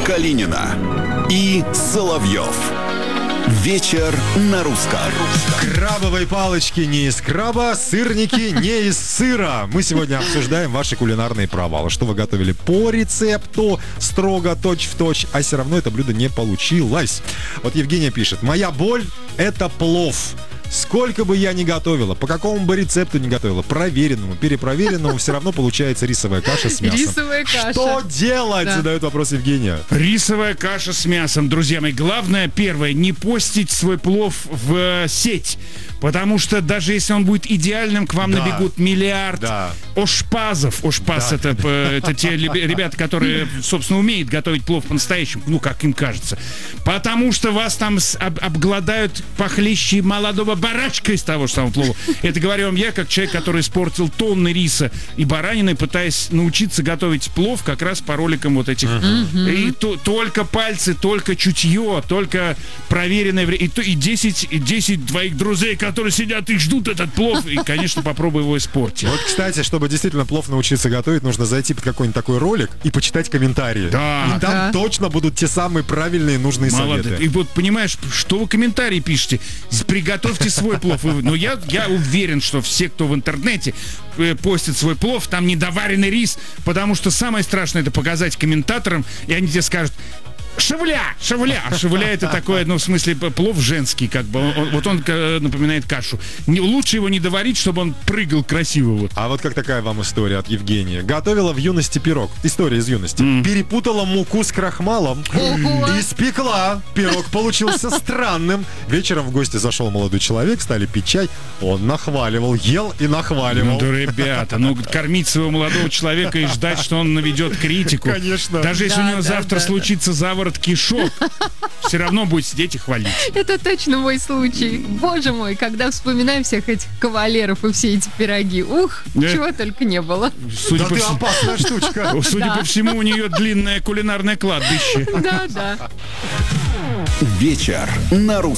Калинина и Соловьев. Вечер на русском. Крабовые палочки не из краба, сырники не из сыра. Мы сегодня обсуждаем ваши кулинарные провалы. Что вы готовили по рецепту, строго, точь-в-точь, а все равно это блюдо не получилось. Вот Евгения пишет: моя боль — это плов. Сколько бы я ни готовила, по какому бы рецепту ни готовила, проверенному, перепроверенному, все равно получается рисовая каша с мясом. Рисовая каша. Что делать? Да. Задает вопрос Евгения. Рисовая каша с мясом, друзья мои. Главное, первое, не постить свой плов в сеть. Потому что даже если он будет идеальным, к вам набегут миллиард ошпазов. Ошпаз это те ребята, которые, собственно, умеют готовить плов по-настоящему. Ну, как им кажется. Потому что вас там обгладают похлеще молодого барашка из того же самого плова. Это говорю вам я, как человек, который испортил тонны риса и баранины, пытаясь научиться готовить плов как раз по роликам вот этих. И только пальцы, только чутье, только проверенное время. И 10 твоих друзей, которые сидят и ждут этот плов, и, конечно, попробуй его испортить. Вот, кстати, чтобы действительно плов научиться готовить, нужно зайти под какой-нибудь такой ролик и почитать комментарии. Да. И там точно будут те самые правильные, нужные советы. И вот, понимаешь, что вы комментарии пишете? Приготовьте свой плов. Но я уверен, что все, кто в интернете постит свой плов, там недоваренный рис, потому что самое страшное — это показать комментаторам, и они тебе скажут: шавля! А шавля — это такое, ну, в смысле, плов женский, как бы. Он напоминает кашу. Лучше его не доварить, чтобы он прыгал красиво. Вот. А вот как такая вам история от Евгении. Готовила в юности пирог. История из юности. Перепутала муку с крахмалом. И испекла. Пирог получился странным. Вечером в гости зашел молодой человек, стали пить чай. Он нахваливал, ел и нахваливал. Ну, да, ребята, кормить своего молодого человека и ждать, что он наведет критику. Конечно. Даже если у него завтра случится заворот кишок, все равно будет сидеть и хвалить. Это точно мой случай. Боже мой, когда вспоминаю всех этих кавалеров и все эти пироги. Ух, чего только не было. Судя по всему, опасная штучка. Судя по всему, у нее длинное кулинарное кладбище. Да. Вечер на русском.